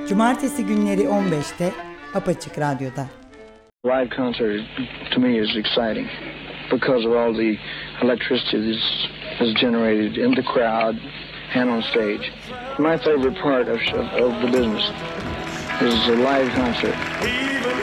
Cumartesi günleri 15'te Apaçık Radyo'da. Live concert to me is exciting because of all the electricity that's generated in the crowd and on stage. My favorite part of the business is a live concert.